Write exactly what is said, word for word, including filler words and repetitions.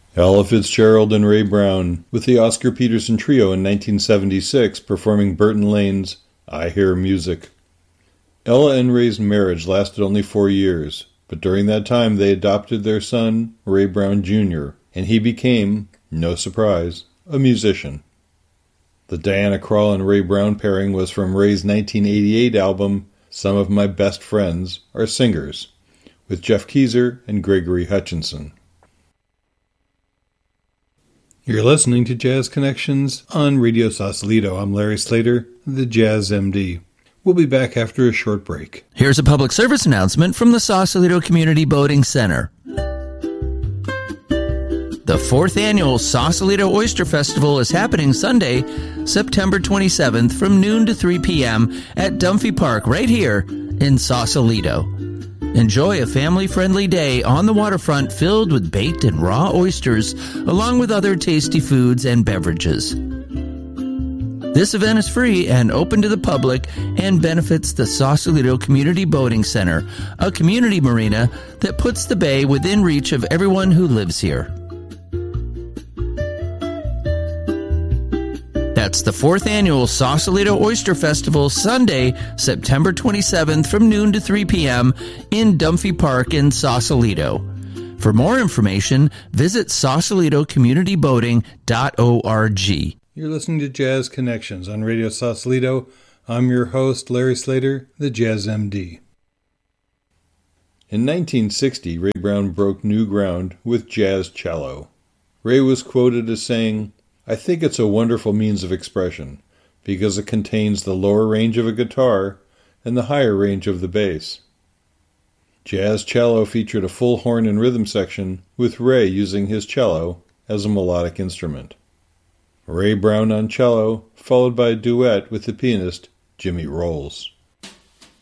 Ella Fitzgerald and Ray Brown, with the Oscar Peterson Trio in nineteen seventy-six performing Burton Lane's I Hear Music. Ella and Ray's marriage lasted only four years, but during that time they adopted their son, Ray Brown Junior, and he became, no surprise, a musician. The Diana Krall and Ray Brown pairing was from Ray's nineteen eighty-eight album, Some of My Best Friends Are Singers, with Jeff Keezer and Gregory Hutchinson. You're listening to Jazz Connections on Radio Sausalito. I'm Larry Slater, the Jazz M D. We'll be back after a short break. Here's a public service announcement from the Sausalito Community Boating Center. The fourth annual Sausalito Oyster Festival is happening Sunday, September twenty-seventh from noon to three p.m. at Dunphy Park right here in Sausalito. Enjoy a family-friendly day on the waterfront filled with baked and raw oysters, along with other tasty foods and beverages. This event is free and open to the public and benefits the Sausalito Community Boating Center, a community marina that puts the bay within reach of everyone who lives here. That's the fourth annual Sausalito Oyster Festival, Sunday, September twenty-seventh from noon to three p.m. in Dunphy Park in Sausalito. For more information, visit sausalito community boating dot org. You're listening to Jazz Connections on Radio Sausalito. I'm your host, Larry Slater, the Jazz M D. In nineteen sixty, Ray Brown broke new ground with jazz cello. Ray was quoted as saying, "I think it's a wonderful means of expression because it contains the lower range of a guitar and the higher range of the bass." Jazz cello featured a full horn and rhythm section, with Ray using his cello as a melodic instrument. Ray Brown on cello, followed by a duet with the pianist Jimmy Rolls.